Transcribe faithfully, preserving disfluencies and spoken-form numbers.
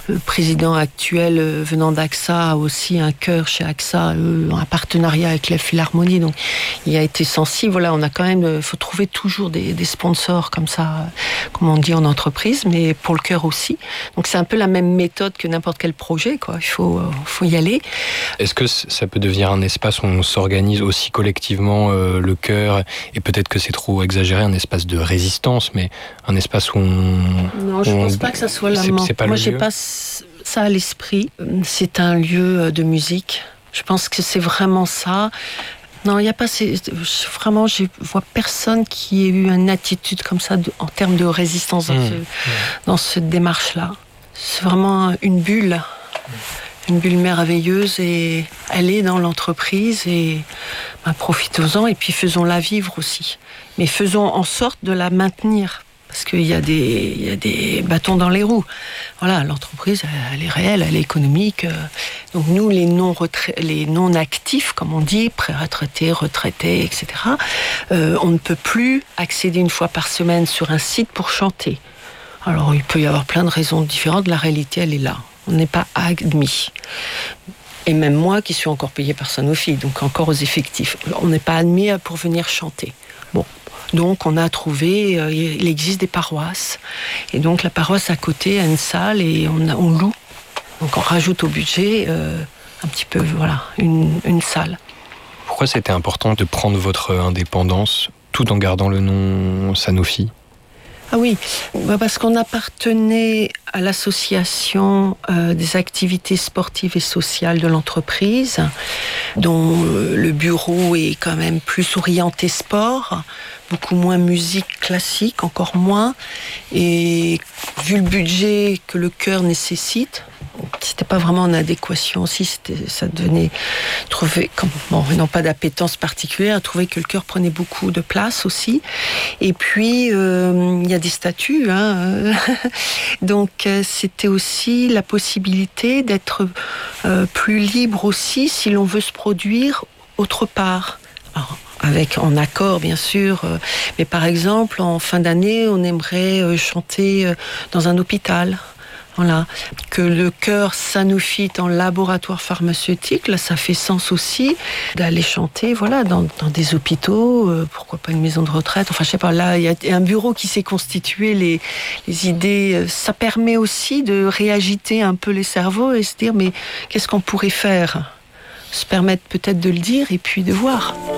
Le président actuel euh, venant d'A X A a aussi un chœur chez A X A, euh, un partenariat avec la Philharmonie. Donc, il a été sensible. Voilà, on a quand même, il faut trouver toujours des, des sponsors comme ça, euh, comme on dit en entreprise, mais pour le chœur aussi. Donc, c'est un peu la même méthode que n'importe quel projet, quoi. Il faut, euh, faut y aller. Est-ce que ça peut devenir un espace où on s'organise aussi collectivement euh, le chœur, et peut-être que c'est trop exagéré, un espace de résistance, mais un espace où on... Non, je ne pense pas que ça soit la c'est, c'est pas Moi, le j'ai lieu. pas ça à l'esprit. C'est un lieu de musique. Je pense que c'est vraiment ça. Non, il n'y a pas... C'est, vraiment, je vois personne qui ait eu une attitude comme ça de, en termes de résistance dans, mmh, ce, mmh. dans cette démarche-là. C'est vraiment une bulle. Mmh. Une bulle merveilleuse, et elle est dans l'entreprise, et ben, profitons-en, et puis faisons-la vivre aussi. Mais faisons en sorte de la maintenir, parce qu'il y a des, il y a des bâtons dans les roues. Voilà, l'entreprise, elle est réelle, elle est économique. Donc nous, les non les non actifs, comme on dit, pré-retraités, retraités, et cetera. Euh, on ne peut plus accéder une fois par semaine sur un site pour chanter. Alors il peut y avoir plein de raisons différentes. La réalité, elle est là. On n'est pas admis. Et même moi, qui suis encore payée par Sanofi, donc encore aux effectifs, on n'est pas admis pour venir chanter. Bon, donc on a trouvé, euh, il existe des paroisses, et donc la paroisse à côté a une salle, et on, a, on loue. Donc on rajoute au budget euh, un petit peu, voilà, une, une salle. Pourquoi c'était important de prendre votre indépendance tout en gardant le nom Sanofi ? Ah oui, parce qu'on appartenait à l'association euh, des activités sportives et sociales de l'entreprise, dont euh, le bureau est quand même plus orienté sport, beaucoup moins musique classique, encore moins. Et vu le budget que le chœur nécessite, c'était pas vraiment en adéquation aussi, c'était, ça devenait trouver, comme, bon, non pas d'appétence particulière, trouver que le chœur prenait beaucoup de place aussi. Et puis, euh, il y a des statuts, hein, donc euh, c'était aussi la possibilité d'être euh, plus libre aussi si l'on veut se produire autre part. Alors, avec, en accord bien sûr, euh, mais par exemple, en fin d'année, on aimerait euh, chanter euh, dans un hôpital. Voilà, que le chœur Sanofi est en laboratoire pharmaceutique, là ça fait sens aussi d'aller chanter, voilà, dans, dans des hôpitaux, euh, pourquoi pas une maison de retraite, enfin je sais pas, là il y a un bureau qui s'est constitué, les, les idées, ça permet aussi de réagiter un peu les cerveaux et se dire mais qu'est-ce qu'on pourrait faire ? Se permettre peut-être de le dire et puis de voir.